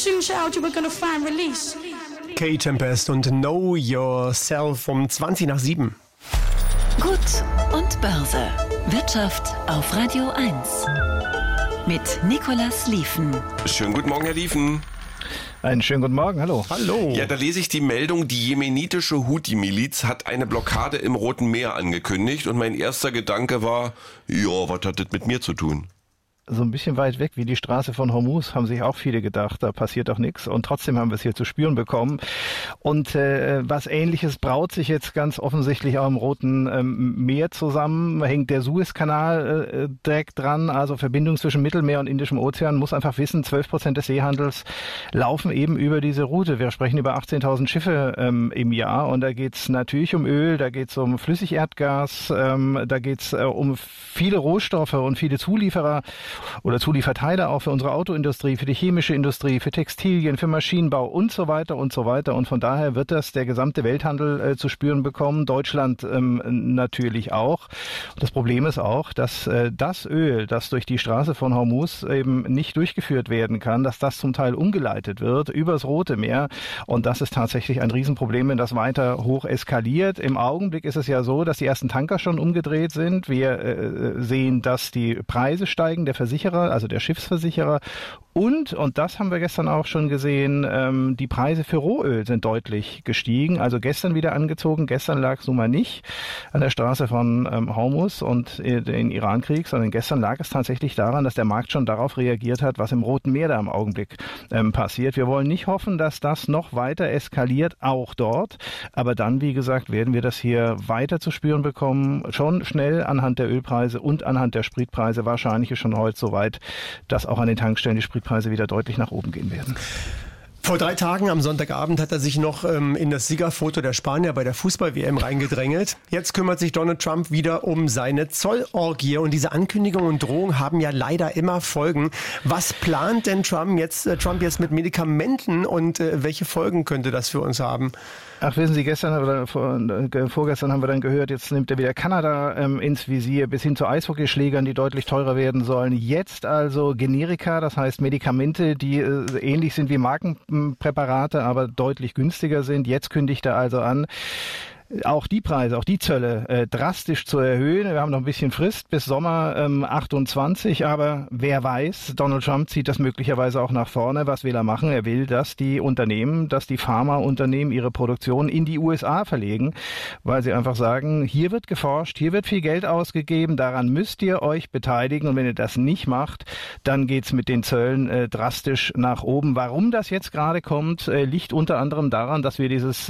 soon child you were gonna find release. Kay Tempest und Know Yourself um 7:20. Gut und Börse. Wirtschaft auf Radio 1. Mit Nicolas Lieven. Schönen guten Morgen, Herr Lieven. Einen schönen guten Morgen, hallo. Hallo. Ja, da lese ich die Meldung, die jemenitische Houthi-Miliz hat eine Blockade im Roten Meer angekündigt und mein erster Gedanke war, ja, was hat das mit mir zu tun? So ein bisschen weit weg wie die Straße von Hormuz haben sich auch viele gedacht, da passiert doch nichts. Und trotzdem haben wir es hier zu spüren bekommen. Und was Ähnliches braut sich jetzt ganz offensichtlich auch im Roten Meer zusammen. Hängt der Suezkanal direkt dran. Also Verbindung zwischen Mittelmeer und Indischem Ozean. Muss einfach wissen, 12% des Seehandels laufen eben über diese Route. Wir sprechen über 18.000 Schiffe im Jahr. Und da geht's natürlich um Öl, da geht's um Flüssigerdgas, da geht's um viele Rohstoffe und viele Zulieferer oder Zulieferteile auch für unsere Autoindustrie, für die chemische Industrie, für Textilien, für Maschinenbau und so weiter und so weiter. Und von daher wird das der gesamte Welthandel zu spüren bekommen, Deutschland natürlich auch. Und das Problem ist auch, dass das Öl, das durch die Straße von Hormuz eben nicht durchgeführt werden kann, dass das zum Teil umgeleitet wird übers Rote Meer. Und das ist tatsächlich ein Riesenproblem, wenn das weiter hoch eskaliert. Im Augenblick ist es ja so, dass die ersten Tanker schon umgedreht sind. Wir sehen, dass die Preise steigen, der Versicherer, also der Schiffsversicherer. Und das haben wir gestern auch schon gesehen, die Preise für Rohöl sind deutlich gestiegen. Also gestern wieder angezogen. Gestern lag es nun mal nicht an der Straße von Hormuz und den Irankrieg, sondern gestern lag es tatsächlich daran, dass der Markt schon darauf reagiert hat, was im Roten Meer da im Augenblick passiert. Wir wollen nicht hoffen, dass das noch weiter eskaliert, auch dort. Aber dann, wie gesagt, werden wir das hier weiter zu spüren bekommen. Schon schnell anhand der Ölpreise und anhand der Spritpreise. Wahrscheinlich ist schon heute soweit, dass auch an den Tankstellen die Spritpreise wieder deutlich nach oben gehen werden. Vor 3 Tagen am Sonntagabend hat er sich noch in das Siegerfoto der Spanier bei der Fußball-WM reingedrängelt. Jetzt kümmert sich Donald Trump wieder um seine Zollorgie. Und diese Ankündigungen und Drohungen haben ja leider immer Folgen. Was plant denn Trump jetzt mit Medikamenten und welche Folgen könnte das für uns haben? Ach, wissen Sie, gestern oder vorgestern haben wir dann gehört, jetzt nimmt er wieder Kanada ins Visier, bis hin zu Eishockeyschlägern, die deutlich teurer werden sollen. Jetzt also Generika, das heißt Medikamente, die ähnlich sind wie Markenpräparate, aber deutlich günstiger sind. Jetzt kündigt er also an, auch die Preise, auch die Zölle drastisch zu erhöhen. Wir haben noch ein bisschen Frist bis Sommer 28, aber wer weiß, Donald Trump zieht das möglicherweise auch nach vorne. Was will er machen? Er will, dass die Pharmaunternehmen ihre Produktion in die USA verlegen, weil sie einfach sagen, hier wird geforscht, hier wird viel Geld ausgegeben, daran müsst ihr euch beteiligen und wenn ihr das nicht macht, dann geht's mit den Zöllen drastisch nach oben. Warum das jetzt gerade kommt, liegt unter anderem daran, dass wir dieses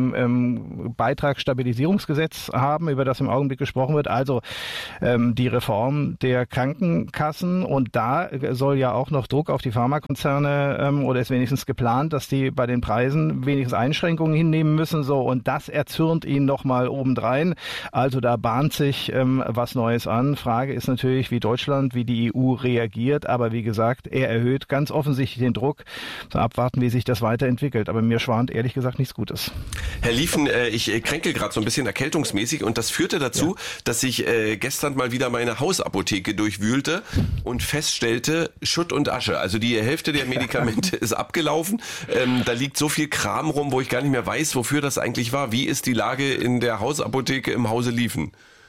Beitragsstabilisierungsgesetz haben, über das im Augenblick gesprochen wird, also die Reform der Krankenkassen, und da soll ja auch noch Druck auf die Pharmakonzerne oder ist wenigstens geplant, dass die bei den Preisen wenigstens Einschränkungen hinnehmen müssen, so, und das erzürnt ihn nochmal obendrein. Also da bahnt sich was Neues an. Frage ist natürlich, wie Deutschland, wie die EU reagiert, aber wie gesagt, er erhöht ganz offensichtlich den Druck. So, abwarten, wie sich das weiterentwickelt, aber mir schwant ehrlich gesagt nichts Gutes. Herr Lieven, ich kränkel gerade so ein bisschen erkältungsmäßig und das führte dazu, dass ich gestern mal wieder meine Hausapotheke durchwühlte und feststellte, Schutt und Asche. Also die Hälfte der Medikamente ist abgelaufen. Da liegt so viel Kram rum, wo ich gar nicht mehr weiß, wofür das eigentlich war. Wie ist die Lage in der Hausapotheke im Hause Lieven?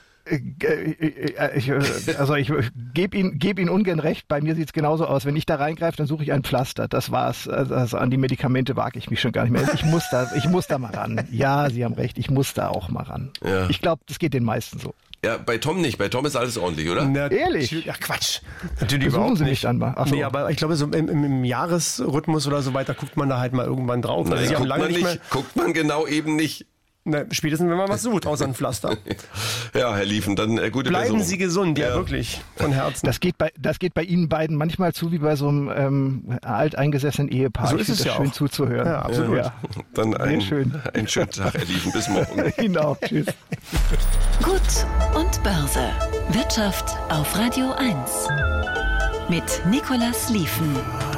Ich gebe Ihnen ungern recht. Bei mir sieht's genauso aus. Wenn ich da reingreife, dann suche ich ein Pflaster. Das war's. Also an die Medikamente wage ich mich schon gar nicht mehr. Ich muss da mal ran. Ja, Sie haben recht. Ich muss da auch mal ran. Ja. Ich glaube, das geht den meisten so. Ja, bei Tom nicht. Bei Tom ist alles ordentlich, oder? Ehrlich? Ach Quatsch. Natürlich überhaupt Sie nicht. mich an mal. Ach so. Nee, aber ich glaube, so im Jahresrhythmus oder so weiter guckt man da halt mal irgendwann drauf. Nein, guckt man genau eben nicht. Na, spätestens, wenn man was sucht, außer ein Pflaster. Ja, Herr Lieven, dann gute Bleiben Besserung. Sie gesund, ja, wirklich, von Herzen. Das geht bei Ihnen beiden manchmal zu, wie bei so einem alteingesessenen Ehepaar. So ist es ja schön auch. Zuzuhören. Ja, absolut. Ja. Dann einen schönen Tag, Herr Lieven. Bis morgen. Ihnen auch. Tschüss. Gut und Börse. Wirtschaft auf Radio 1. Mit Nicolas Lieven.